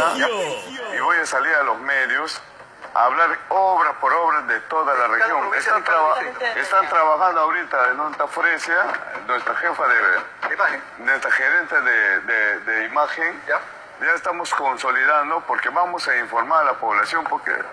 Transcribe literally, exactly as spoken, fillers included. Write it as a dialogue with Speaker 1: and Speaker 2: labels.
Speaker 1: y voy a salir a los medios a hablar obra por obra de toda la región. Están, traba están trabajando ahorita en Onta Fresia, nuestra jefa de imagen, nuestra gerente de, de, de imagen. ¿Ya? Ya estamos consolidando porque vamos a informar a la población porque